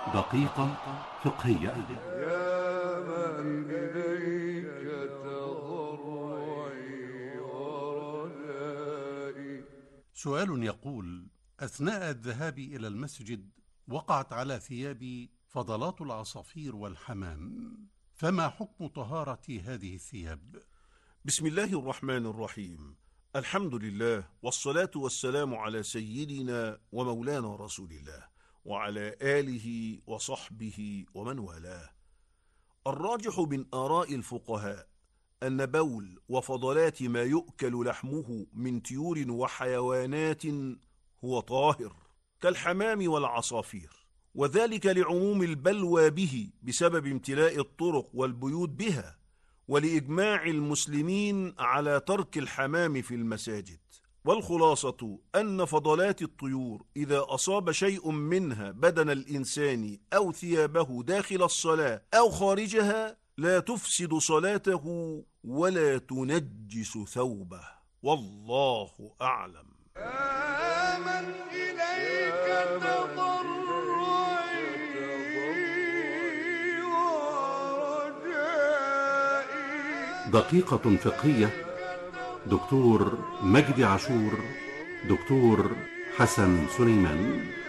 دقيقة فقهية. يا من إليك تضرعي ورجائي. سؤال يقول: أثناء الذهاب إلى المسجد وقعت على ثيابي فضلات العصافير والحمام، فما حكم طهارة هذه الثياب؟ بسم الله الرحمن الرحيم. الحمد لله والصلاة والسلام على سيدنا ومولانا رسول الله وعلى آله وصحبه ومن والاه. الراجح من آراء الفقهاء أن بول وفضلات ما يؤكل لحمه من طيور وحيوانات هو طاهر كالحمام والعصافير، وذلك لعموم البلوى به بسبب امتلاء الطرق والبيوت بها، ولإجماع المسلمين على ترك الحمام في المساجد. والخلاصة أن فضلات الطيور إذا أصاب شيء منها بدن الإنسان أو ثيابه داخل الصلاة أو خارجها لا تفسد صلاته ولا تنجس ثوبه، والله أعلم. يا من إليك تضرعي ورجائي. دقيقة فقهية. دكتور مجدي عاشور، دكتور حسن سليمان.